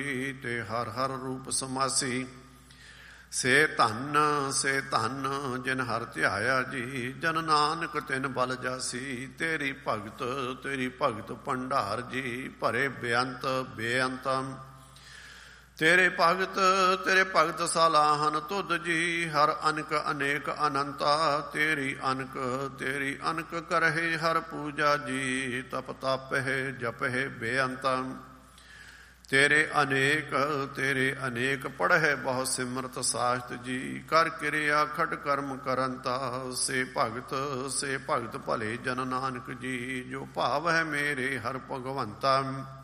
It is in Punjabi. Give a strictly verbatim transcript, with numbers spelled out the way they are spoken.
ਜੀ, ਤੇ ਹਰ ਹਰ ਰੂਪ ਸਮਾਸੀ। ਸੇ ਧਨ ਸੇ ਧਨ ਜਿਨ ਹਰ ਧਿਆਇਆ ਜੀ, ਜਨ ਨਾਨਕ ਤਿਨ ਬਲ ਜਾਸੀ। ਤੇਰੀ ਭਗਤ ਤੇਰੀ ਭਗਤ ਭੰਡਾਰ ਜੀ, ਭਰੇ ਬੇਅੰਤ ਬੇਅੰਤਮ। ਤੇਰੇ ਭਗਤ ਤੇਰੇ ਭਗਤ ਸਲਾਹਨ ਤੁਧ ਜੀ, ਹਰ ਅਨਕ ਅਨੇਕ ਅਨੰਤਾ। ਤੇਰੀ ਅਨਕ ਤੇਰੀ ਅਨਕ ਕਰਹਿ ਹਰ ਪੂਜਾ ਜੀ, ਤਪ ਤਪਹਿ ਜਪਹਿ ਬੇਅੰਤਮ। ਤੇਰੇ ਅਨੇਕ ਤੇਰੇ ਅਨੇਕ ਪੜ੍ਹੈ ਬਹੁ ਸਿਮਰਤ ਸਾਸ਼ਤ ਜੀ, ਕਰ ਕਿਰਿਆ ਖਟ ਕਰਮ ਕਰੰਤਾ। ਸੇ ਭਗਤ ਸੇ ਭਗਤ ਭਲੇ ਜਨ ਨਾਨਕ ਜੀ, ਜੋ ਭਾਵ ਹੈ ਮੇਰੇ ਹਰ ਭਗਵੰਤਾ।